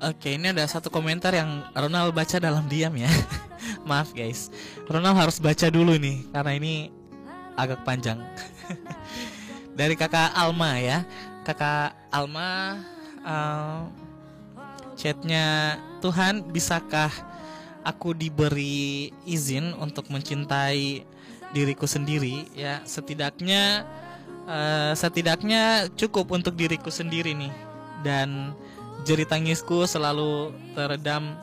Oke, ini ada satu komentar yang Ronald baca dalam diam ya. Maaf guys, Ronald harus baca dulu nih karena ini agak panjang. Dari kakak Alma ya. Kakak Alma chatnya, Tuhan bisakah aku diberi izin untuk mencintai diriku sendiri ya, setidaknya cukup untuk diriku sendiri nih. Dan jeri tangisku selalu teredam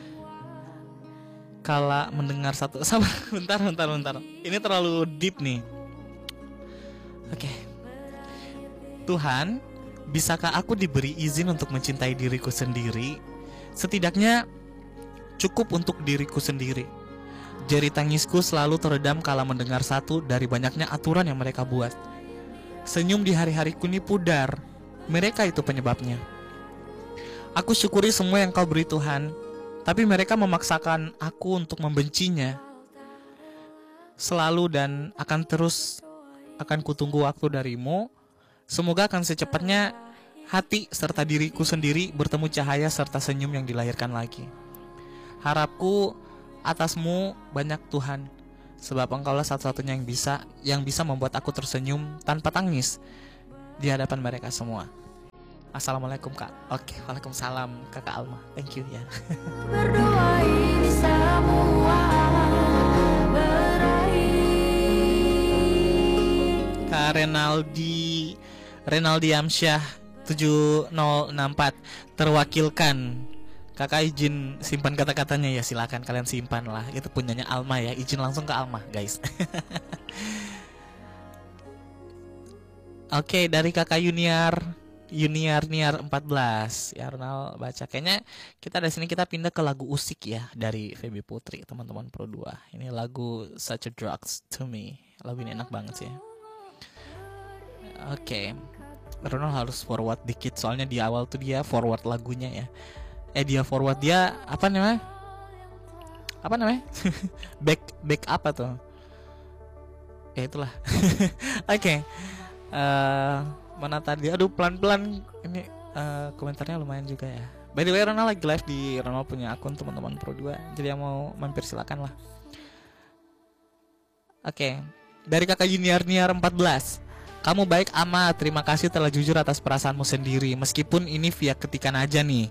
kala mendengar satu. Sabar, bentar. Ini terlalu deep nih. Oke. Tuhan, bisakah aku diberi izin untuk mencintai diriku sendiri? Setidaknya cukup untuk diriku sendiri. Jeri tangisku selalu teredam kala mendengar satu dari banyaknya aturan yang mereka buat. Senyum di hari-hariku ini pudar. Mereka itu penyebabnya. Aku syukuri semua yang kau beri Tuhan, tapi mereka memaksakan aku untuk membencinya. Selalu dan akan kutunggu waktu darimu. Semoga akan secepatnya hati serta diriku sendiri bertemu cahaya serta senyum yang dilahirkan lagi. Harapku atasmu banyak Tuhan, sebab engkaulah satu-satunya yang bisa membuat aku tersenyum tanpa tangis di hadapan mereka semua. Assalamualaikum kak. Oke, waalaikumsalam kakak Alma. Thank you ya. Berdoa ini semua berakhir. Kak Renaldi Amsyah 7064 terwakilkan. Kakak izin simpan kata-katanya ya, silakan kalian simpan lah. Itu punyanya Alma ya. Izin langsung ke Alma guys. Oke, dari kakak Yuniar 14 ya, Ronald baca. Kayaknya kita dari sini kita pindah ke lagu Usik ya, dari Feby Putri, teman-teman Pro 2. Ini lagu Such a Drugs to Me. Lagu ini enak banget sih. Oke. Ronald harus forward dikit soalnya di awal tuh dia forward lagunya ya. Dia forward apa namanya? back apa tuh? Ya itulah. Oke. Mana tadi? Aduh, pelan-pelan ini komentarnya lumayan juga ya. By the way, Ronald lagi live di Ronald punya akun teman-teman Pro 2. Jadi yang mau mampir silakan lah. Oke. Dari kakak Junior 14. Kamu baik amat. Terima kasih telah jujur atas perasaanmu sendiri, meskipun ini via ketikan aja nih.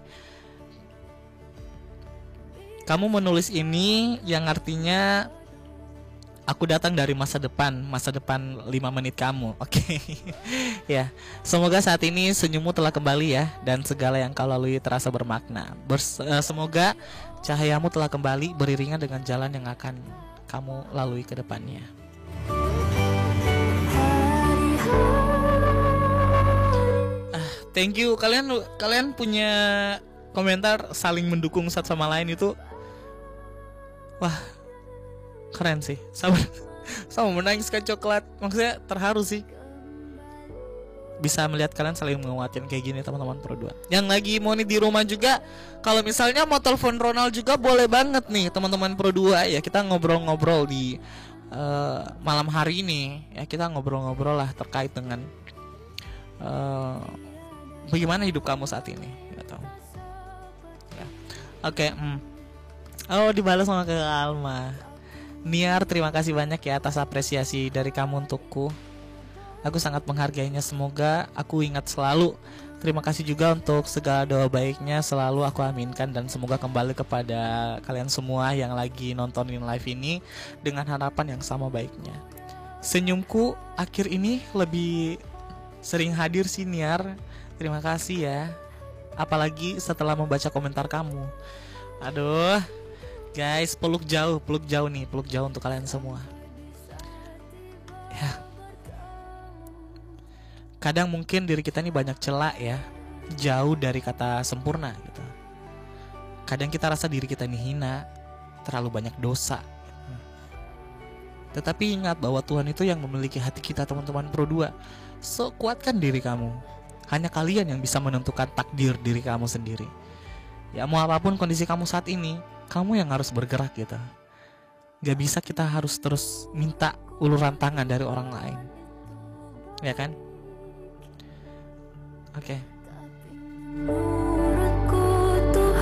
Kamu menulis ini yang artinya aku datang dari masa depan 5 menit kamu. Oke. Ya, semoga saat ini senyummu telah kembali ya, dan segala yang kau lalui terasa bermakna. Semoga cahayamu telah kembali beriringan dengan jalan yang akan kamu lalui ke depannya. Thank you, kalian punya komentar saling mendukung satu sama lain itu. Wah, keren sih. Sama menangiskan coklat. Maksudnya terharu sih. Bisa melihat kalian saling menguatkan kayak gini, teman-teman Pro 2. Yang lagi mau nih di rumah juga, kalau misalnya mau telepon Ronald juga boleh banget nih, teman-teman Pro 2 ya. Kita ngobrol-ngobrol di malam hari ini ya. Kita ngobrol-ngobrol lah terkait dengan bagaimana hidup kamu saat ini. Gak tahu. Ya. Oke. Oh, dibalas sama Kak Alma. Niar, terima kasih banyak ya atas apresiasi dari kamu untukku. Aku sangat menghargainya. Semoga aku ingat selalu. Terima kasih juga untuk segala doa baiknya, selalu aku aminkan. Dan semoga kembali kepada kalian semua yang lagi nontonin live ini dengan harapan yang sama baiknya. Senyumku akhir ini lebih sering hadir sih Niar. Terima kasih ya. Apalagi setelah membaca komentar kamu. Aduh guys, peluk jauh nih, peluk jauh untuk kalian semua. Ya. Kadang mungkin diri kita ini banyak celah ya, jauh dari kata sempurna gitu. Kadang kita rasa diri kita ini hina, terlalu banyak dosa. Tetapi ingat bahwa Tuhan itu yang memiliki hati kita, teman-teman Pro 2. So, kuatkan diri kamu. Hanya kalian yang bisa menentukan takdir diri kamu sendiri. Ya, mau apapun kondisi kamu saat ini, kamu yang harus bergerak gitu. Gak bisa kita harus terus minta uluran tangan dari orang lain. Ya kan? Oke.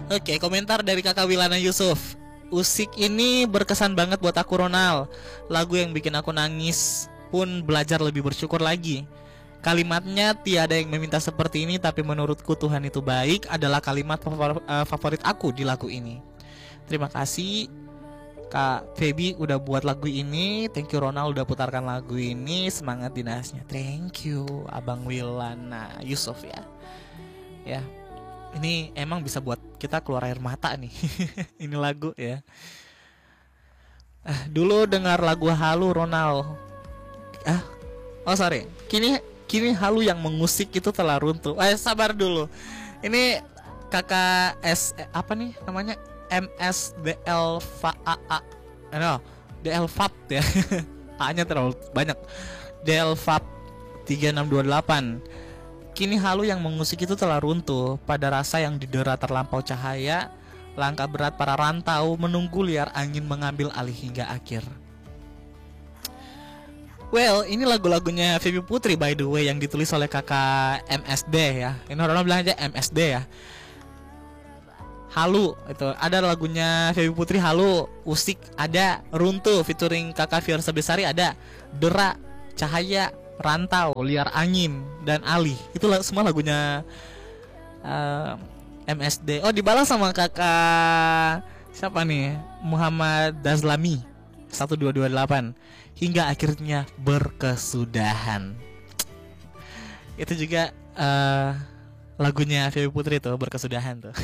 Oke, komentar dari kakak Wilana Yusuf. Usik ini berkesan banget buat aku Ronald. Lagu yang bikin aku nangis pun belajar lebih bersyukur lagi. Kalimatnya tiada yang meminta seperti ini, tapi menurutku Tuhan itu baik adalah kalimat favorit aku di lagu ini. Terima kasih Kak Feby udah buat lagu ini. Thank you Ronald udah putarkan lagu ini. Semangat dinasnya. Thank you Abang Wilana Yusuf ya. Ya, ini emang bisa buat kita keluar air mata nih. Ini lagu ya. Dulu dengar lagu Halu Ronald. Oh sorry. Kini halu yang mengusik itu telah runtuh. Sabar dulu. Ini kakak apa nih namanya? MSDLFA. DLFAP ya. A-nya terlalu banyak. DLFAP 3628. Kini halu yang mengusik itu telah runtuh. Pada rasa yang didera terlampau cahaya, langkah berat para rantau menunggu liar angin mengambil alih hingga akhir. Well, ini lagu-lagunya Feby Putri by the way, yang ditulis oleh kakak MSD ya. Ini orang bilang aja MSD ya. Halu itu ada lagunya Feby Putri, Halu, Usik ada, Runtuh featuring kakak Fiersa Besari ada, Dera, Cahaya, Rantau, Liar Angin, dan Alih. Itulah semua lagunya MSD. Oh, dibalas sama kakak siapa nih? Muhammad Dazlami 1228. Hingga akhirnya berkesudahan. Itu juga lagunya Feby Putri tuh, Berkesudahan tuh.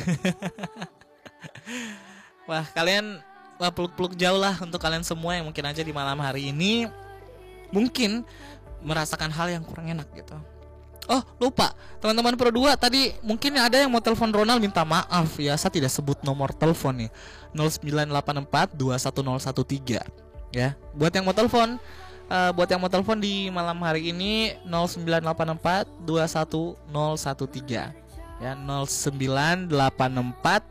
Wah, kalian peluk-peluk jauh lah untuk kalian semua yang mungkin aja di malam hari ini mungkin merasakan hal yang kurang enak gitu. Oh lupa, teman-teman Pro 2 tadi mungkin ada yang mau telepon Ronald, minta maaf ya, saya tidak sebut nomor telepon nih. 0984 21013 ya. Buat yang mau telepon, di malam hari ini 0984 21013 ya, 0984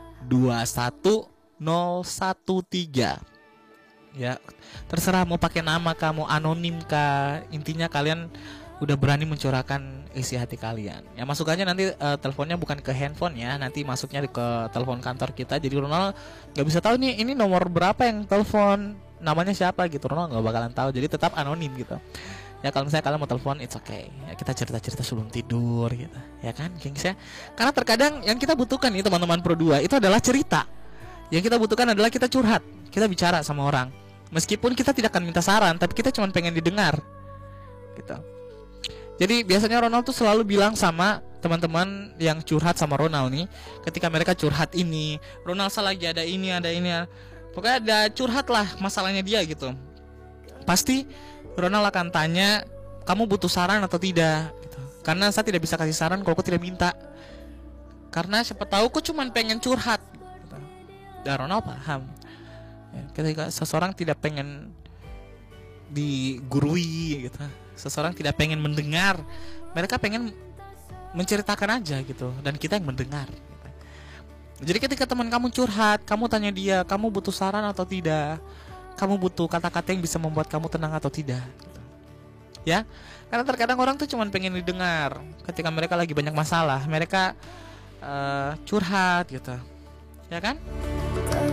21013 ya. Terserah mau pakai nama kah, mau anonim kah, intinya kalian udah berani mencurahkan isi hati kalian ya. Masukannya nanti teleponnya bukan ke handphone ya, nanti masuknya ke telepon kantor kita. Jadi Ronald nggak bisa tahu nih ini nomor berapa yang telepon, namanya siapa gitu. Ronald nggak bakalan tahu, jadi tetap anonim gitu ya. Kalau misalnya kalian mau telepon, it's okay ya, kita cerita-cerita sebelum tidur gitu ya kan, gengs ya. Karena terkadang yang kita butuhkan nih teman-teman Pro 2 itu adalah cerita. Yang kita butuhkan adalah kita curhat, kita bicara sama orang. Meskipun kita tidak akan minta saran, tapi kita cuma pengen didengar gitu. Jadi biasanya Ronald tuh selalu bilang sama teman-teman yang curhat sama Ronald nih, ketika mereka curhat ini, Ronald lagi ada ini, pokoknya ada curhat lah masalahnya dia gitu. Pasti Ronald akan tanya, kamu butuh saran atau tidak gitu. Karena saya tidak bisa kasih saran kalau aku tidak minta. Karena siapa tahu aku cuma pengen curhat gitu. Dan Ronald paham ya, ketika seseorang tidak pengen digurui gitu, seseorang tidak pengen mendengar, mereka pengen menceritakan aja gitu, dan kita yang mendengar gitu. Jadi ketika teman kamu curhat, kamu tanya dia, kamu butuh saran atau tidak, kamu butuh kata-kata yang bisa membuat kamu tenang atau tidak gitu. Ya, karena terkadang orang tuh cuma pengen didengar. Ketika mereka lagi banyak masalah, mereka curhat gitu, ya kan?